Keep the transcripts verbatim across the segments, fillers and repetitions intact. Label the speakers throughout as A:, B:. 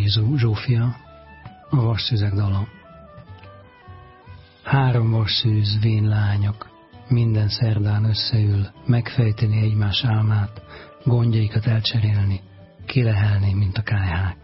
A: Erdélyi Zsófia, a Vasszüzek dala. Három vasszűz vén lányok minden szerdán összeül, megfejteni egymás álmát, gondjaikat elcserélni, kilehelni, mint a kályhák.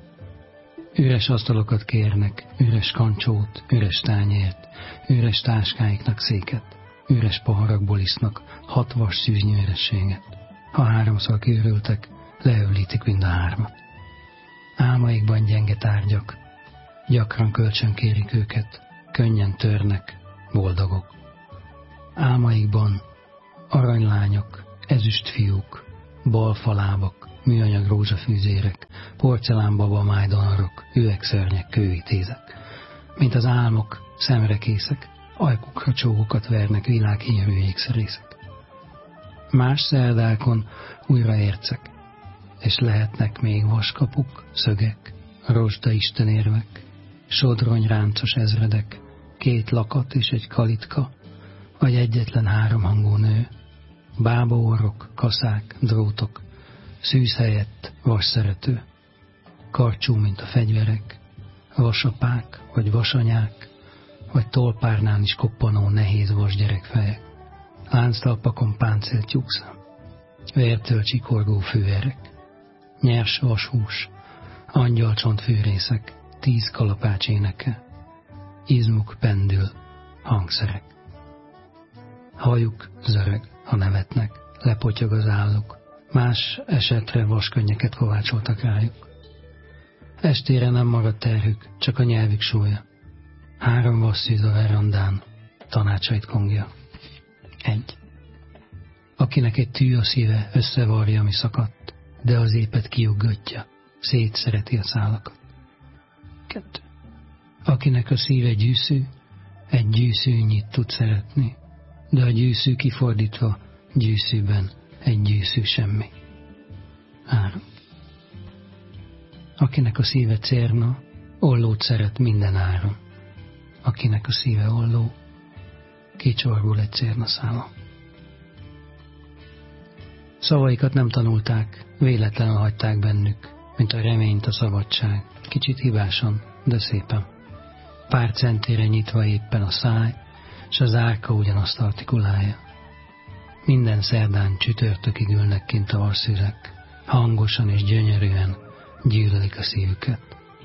A: Üres asztalokat kérnek, üres kancsót, üres tányért, üres táskáiknak széket, üres poharakból isznak hat vasszűznyi ürességet. Ha háromszor kiürültek, leövlítik mind a hármat. Álmaikban gyenge tárgyak, gyakran kölcsön kérik őket, könnyen törnek, boldogok. Álmaikban aranylányok, ezüst fiúk, balfalábak, műanyag rózsafűzérek, porcelánbaba májdonorok, üvegszörnyek, kővitézek. Mint az álmok, szemrekészek, ajkukra csókokat vernek világhírű ékszerészek. Más szerdákon újra ércek, és lehetnek még vaskapuk, szögek, rozsda istenérvek, sodronyráncos ezredek, két lakat és egy kalitka, vagy egyetlen háromhangú nő, bábaorrok, kaszák, drótok, szűz helyett vasszerető, karcsú, mint a fegyverek, vasapák, vagy vasanyák, vagy tolpárnán is koppanó nehéz vasgyerekfejek, lánctalpakon páncélt tyúkszám, vértől csikorgó főerek, nyers vashús, angyalcsontfűrészek, tíz kalapács éneke, izmuk pendül, hangszerek. Hajuk zörög, ha nevetnek, lepotyog az álluk, más esetre vaskönnyeket kovácsoltak rájuk. Estére nem marad terhük, csak a nyelvük súlya. Három vasszűz a verandán, tanácsait kongja. Egy. Akinek egy tű a szíve, összevarja, ami szakadt, de az épet kiuggatja, szétszereti a szálakat. Kettő. Akinek a szíve gyűszű, egy gyűszűnyit tud szeretni, de a gyűszű kifordítva gyűszűben egy gyűszű semmi. Három. Akinek a szíve cérna, ollót szeret minden áron. Akinek a szíve olló, kicsorgul egy cérnaszála. Szavaikat nem tanulták, véletlenül hagyták bennük, mint a reményt a szabadság, kicsit hibásan, de szépen. Pár centére nyitva éppen a száj, s az árka ugyanazt artikulálja. Minden szerdán csütörtökig ülnek kint a vasszüzek, hangosan és gyönyörűen gyűlölik a szívüket.